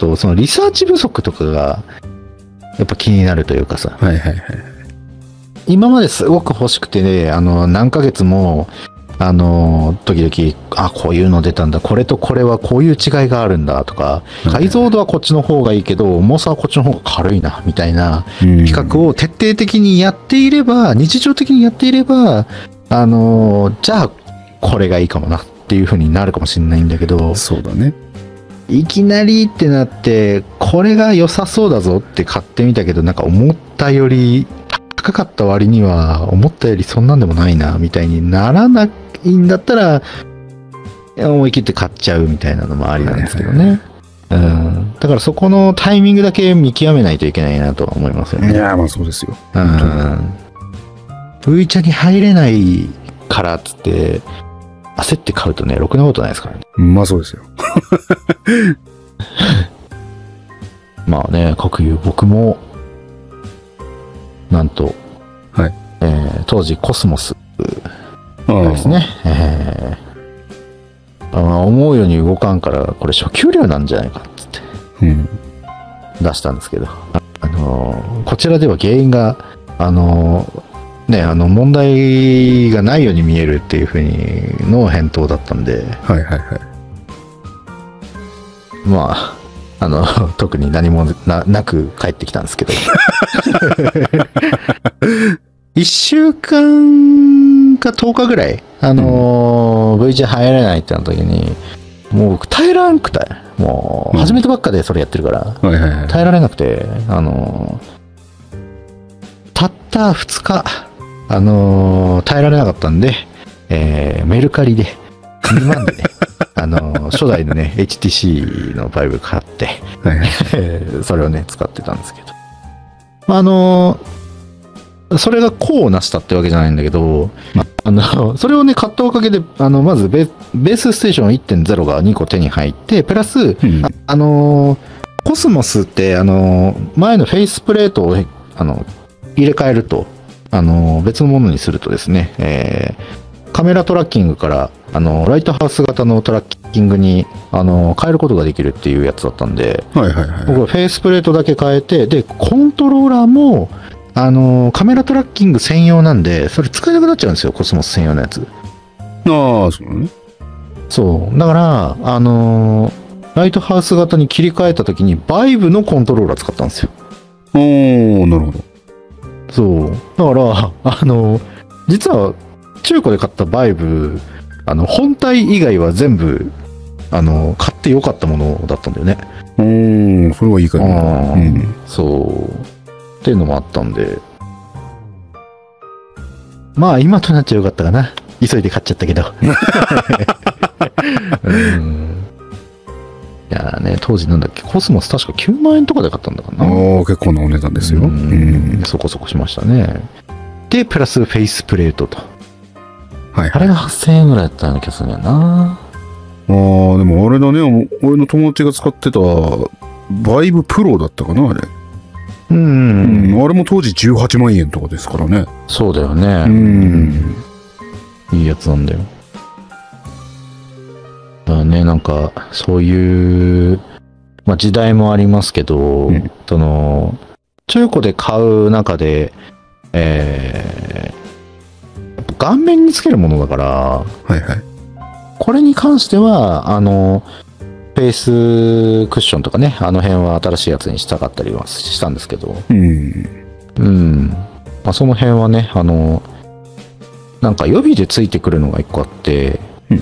と、そのリサーチ不足とかが、やっぱ気になるというかさ。 はいはいはい。 今まですごく欲しくてね、何ヶ月も、時々、こういうの出たんだ、これとこれはこういう違いがあるんだとか、解像度はこっちの方がいいけど、重さはこっちの方が軽いな、みたいな比較を徹底的にやっていれば、日常的にやっていれば、じゃあ、これがいいかもなっていう風になるかもしれないんだけど、 そうだね。 いきなりってなって、これが良さそうだぞって買ってみたけど、なんか思ったより、高かった割には思ったよりそんなんでもないなみたいにならないんだったら思い切って買っちゃうみたいなのもありなんですけどね、だからそこのタイミングだけ見極めないといけないなとは思いますよね。 いやまあそうですよ。 V チャに入れないからっつって焦って買うとね、ろくなことないですからね。 まあそうですよ。 まあね、各有僕もなんと、 はい、 当時コスモスですね、思うように動かんからこれ初級料なんじゃないかっつって、出したんですけど、こちらでは原因が問題がないように見えるっていう風にの返答だったんで、 はいはいはい。 まあ特に何も なく帰ってきたんですけど1週間か10日ぐらいV 字入れないってなった時にもう耐えられなくて、もう初めてばっかでそれやってるから、耐えられなくてたった2日耐えられなかったんで、メルカリで2万でね初代のね HTC のバイブ買って、それをね使ってたんですけど、それが功を成したってわけじゃないんだけど、それをね買ったおかげでまずベースステーション 1.0 が2個手に入って、プラス、コスモスって前のフェイスプレートを入れ替えると別のものにするとですね、カメラトラッキングからライトハウス型のトラッキングに変えることができるっていうやつだったんで、僕はフェイスプレートだけ変えて、でコントローラーもカメラトラッキング専用なんで、それ使えなくなっちゃうんですよ、コスモス専用のやつ。 そうね。 そうだからライトハウス型に切り替えた時にバイブのコントローラー使ったんですよ。 なるほど。 そうだから実は中古で買ったバイブ本体以外は全部買ってよかったものだったんだよね。 それはいいかな。 そうっていうのもあったんで、まあ今となっちゃよかったかな。急いで買っちゃったけどいやね、当時なんだっけ、コスモス確か9万円とかで買ったんだかな。 結構なお値段ですよ。 そこそこしましたね。でプラスフェイスプレートと、あれが8000円ぐらいだったような気がするんだよな。 でもあれだね、俺の友達が使ってたバイブプロだったかな、あれ。あれも当時18万円とかですからね。 そうだよね。いいやつなんだよ。だからね、なんかそういう、時代もありますけど、中古で買う中で、顔面につけるものだから、これに関してはフェイスクッションとかね、辺は新しいやつにしたかったりはしたんですけど、その辺はね、なんか予備でついてくるのが一個あって、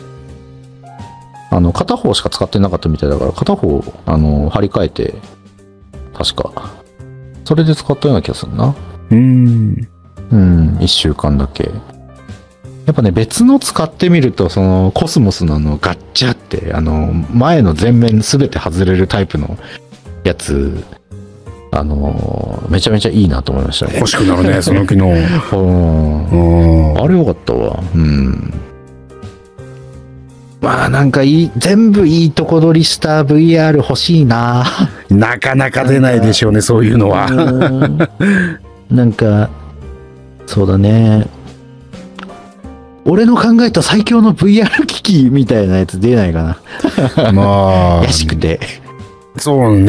片方しか使ってなかったみたいだから、片方張り替えて、確かそれで使ったような気がするな。1週間だけ。やっぱね、別の使ってみると、そのコスモスのガッチャって前の前面すべて外れるタイプのやつ、めちゃめちゃいいなと思いましたね。 欲しくなるね、その機能。 あれよかったわ。まあなんか全部いいとこ取りした VR 欲しいな。 なかなか出ないでしょうね、そういうのは。 なんかそうだね、俺の考えた最強の VR 機器みたいなやつ出ないかな。安くて。 そうね。